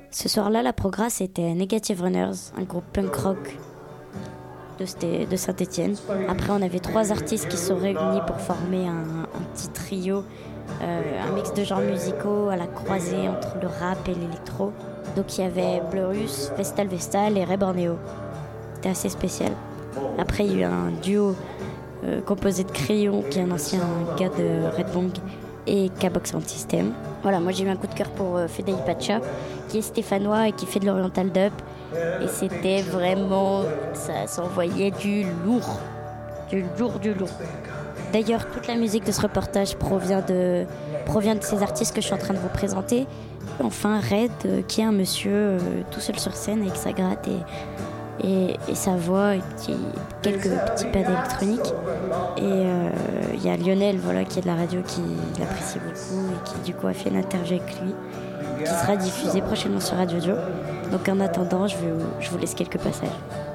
Ce soir-là, la progrès, c'était Negative Runners, un groupe punk rock de Saint-Étienne. Après, on avait 3 artistes qui se sont réunis pour former un petit trio, un mix de genres musicaux à la croisée entre le rap et l'électro. Donc il y avait Bleurus, Vestal Vestal et Ray Borneo. C'était assez spécial. Après, il y a eu un duo composé de Crayon, qui est un ancien gars de Red Bong, et K-Box Anti-System. Voilà, moi j'ai eu un coup de cœur pour Fedei Pacha, qui est stéphanois et qui fait de l'oriental dub. Et c'était vraiment, ça s'envoyait du lourd. D'ailleurs, toute la musique de ce reportage provient de ces artistes que je suis en train de vous présenter. Enfin, Red, qui est un monsieur tout seul sur scène avec sa gratte et sa voix et quelques petits pads électroniques. Et il y a Lionel, voilà, qui est de la radio, qui l'apprécie beaucoup et qui du coup a fait une interview avec lui, qui sera diffusée prochainement sur Radio Dio. Donc en attendant, je vous laisse quelques passages.